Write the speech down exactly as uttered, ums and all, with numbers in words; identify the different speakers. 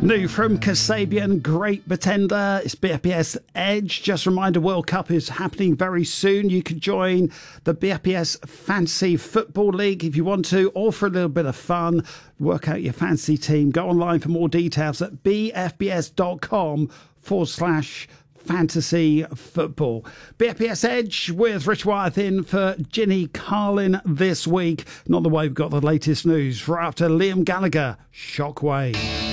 Speaker 1: New from Kasabian, Great Pretender. It's B F P S Edge. Just a reminder, World Cup is happening very soon. You can join the B F P S Fantasy Football League if you want to, or for a little bit of fun. Work out your fantasy team. Go online for more details at bfbs.com forward slash fantasy football. B F P S Edge with Rich Wyeth in for Ginny Carlin this week. Not the way we've got the latest news. For after Liam Gallagher, Shockwave.